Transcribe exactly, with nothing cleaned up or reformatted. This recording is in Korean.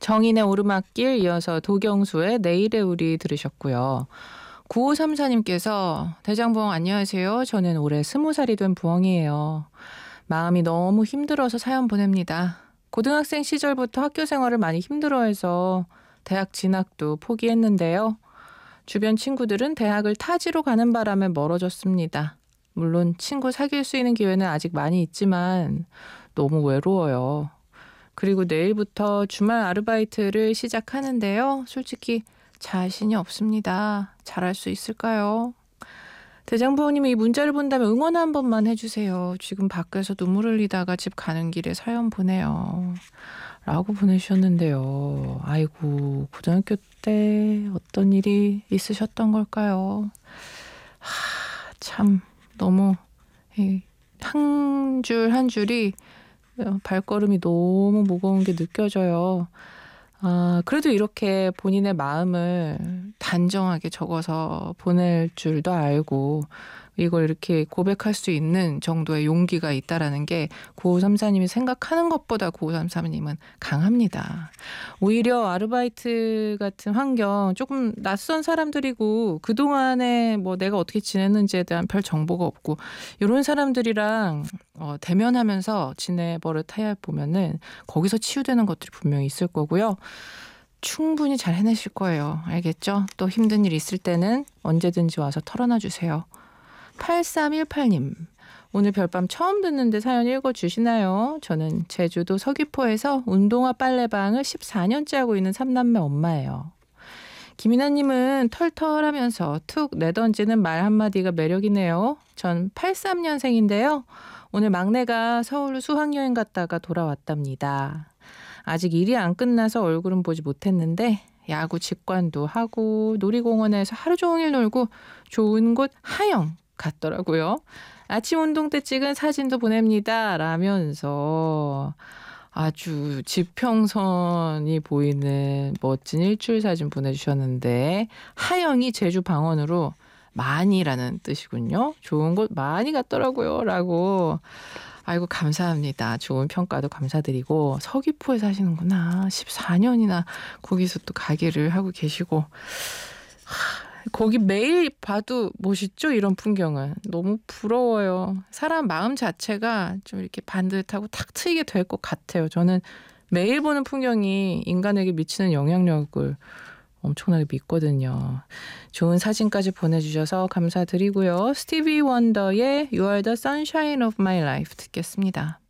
정인의 오르막길 이어서 도경수의 내일의 우리 들으셨고요. 구오삼사님께서 대장부엉 안녕하세요. 저는 올해 스무 살이 된 부엉이에요. 마음이 너무 힘들어서 사연 보냅니다. 고등학생 시절부터 학교 생활을 많이 힘들어해서 대학 진학도 포기했는데요. 주변 친구들은 대학을 타지로 가는 바람에 멀어졌습니다. 물론 친구 사귈 수 있는 기회는 아직 많이 있지만 너무 외로워요. 그리고 내일부터 주말 아르바이트를 시작하는데요. 솔직히 자신이 없습니다. 잘할 수 있을까요? 대장부모님이 이 문자를 본다면 응원 한 번만 해주세요. 지금 밖에서 눈물 흘리다가 집 가는 길에 사연 보내요. 라고 보내주셨는데요. 아이고, 고등학교 때 어떤 일이 있으셨던 걸까요? 하, 참 너무 한 줄 한 줄이 발걸음이 너무 무거운 게 느껴져요. 아, 그래도 이렇게 본인의 마음을 단정하게 적어서 보낼 줄도 알고 이걸 이렇게 고백할 수 있는 정도의 용기가 있다라는 게 구오삼사님이 생각하는 것보다 구오삼사님은 강합니다. 오히려 아르바이트 같은 환경 조금 낯선 사람들이고 그동안에 뭐 내가 어떻게 지냈는지에 대한 별 정보가 없고 이런 사람들이랑 어, 대면하면서 지내버릇 해야 보면은 거기서 치유되는 것들이 분명히 있을 거고요. 충분히 잘 해내실 거예요. 알겠죠? 또 힘든 일 있을 때는 언제든지 와서 털어놔 주세요. 팔삼일팔님. 오늘 별밤 처음 듣는데 사연 읽어주시나요? 저는 제주도 서귀포에서 운동화 빨래방을 십사 년째 하고 있는 삼남매 엄마예요. 김이나님은 털털하면서 툭 내던지는 말 한마디가 매력이네요. 전 팔삼 년생인데요. 오늘 막내가 서울로 수학여행 갔다가 돌아왔답니다. 아직 일이 안 끝나서 얼굴은 보지 못했는데 야구 직관도 하고 놀이공원에서 하루 종일 놀고 좋은 곳 하영 갔더라고요. 아침 운동 때 찍은 사진도 보냅니다. 라면서 아주 지평선이 보이는 멋진 일출 사진 보내주셨는데 하영이 제주 방언으로 많이라는 뜻이군요. 좋은 곳 많이 갔더라고요. 라고. 아이고 감사합니다. 좋은 평가도 감사드리고 서귀포에 사시는구나. 십사 년이나 거기서 또 가게를 하고 계시고 하, 거기 매일 봐도 멋있죠? 이런 풍경은. 너무 부러워요. 사람 마음 자체가 좀 이렇게 반듯하고 탁 트이게 될 것 같아요. 저는 매일 보는 풍경이 인간에게 미치는 영향력을 엄청나게 믿거든요. 좋은 사진까지 보내주셔서 감사드리고요. 스티비 원더의 You are the sunshine of my life 듣겠습니다.